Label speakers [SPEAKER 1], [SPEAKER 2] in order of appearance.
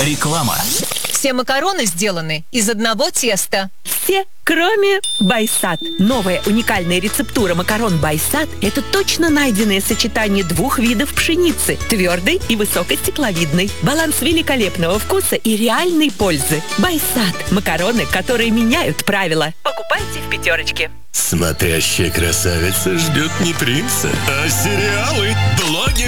[SPEAKER 1] Реклама.
[SPEAKER 2] Все макароны сделаны из одного теста.
[SPEAKER 3] Все, кроме Байсад. Новая уникальная рецептура макарон Байсад – это точно найденное сочетание двух видов пшеницы – твердой и высокостекловидной. Баланс великолепного вкуса и реальной пользы. Байсад – макароны, которые меняют правила. Покупайте в пятерочке.
[SPEAKER 4] Смотрящая красавица ждет не принца, а сериалы.